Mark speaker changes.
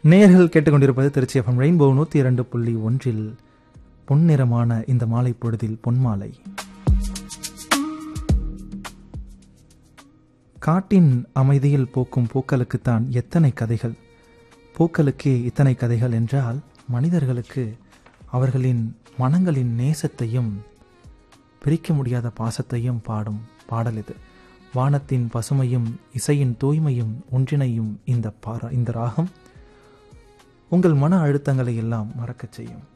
Speaker 1: நேயர்கள் கேட்டுக்கொண்டிருப்பது Trichy FM rainbow 102.1 பொன்னிறமான இந்த மாலை பொழுதில் பொன்மாலை. காட்டின் அமைதியில் பூக்கும் பூக்களுக்குத்தான் எத்தனை கதைகள், பூக்களுக்கே இத்தனை கதைகள் என்றால் மனிதர்களுக்கு அவர்களின் மனங்களின் நேசத்தையும் பிரிக்க முடியாத பாசத்தையும் பாடும் பாடல் இது. வானத்தின் பசுமையும் இசையின் தூய்மையும் ஒன்றிணையும் இந்த ராகம் உங்கள் மன அழுத்தங்களை எல்லாம் மறக்கச் செய்யும்.